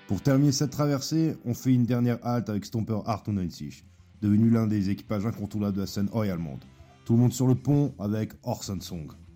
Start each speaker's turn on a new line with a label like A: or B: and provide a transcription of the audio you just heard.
A: Pour terminer cette traversée, on fait une dernière halte avec Stomper 98, devenu l'un des équipages incontournables de la scène royale allemande. Tout le monde sur le pont avec Orson Song.